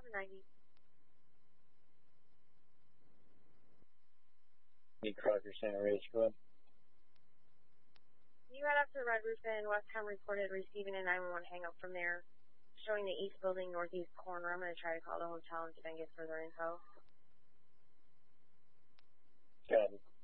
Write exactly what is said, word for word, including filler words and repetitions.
ninety. Need Crocker Center Ridge, go ahead. You head up to the Red Roof Inn. Westham reported receiving a nine one one hang up from there, showing the east building, northeast corner. I'm going to try to call the hotel and see if I can get further info. Got it.